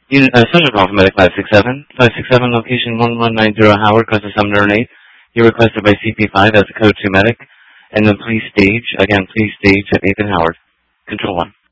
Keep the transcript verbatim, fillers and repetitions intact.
Unit, uh, Central Call from Medic five six seven. five six seven, location one one nine zero Howard, Costa Sumner and eight. You're requested by C P five as a code two Medic. And then please stage, again, please stage at eighth and Howard. Control one.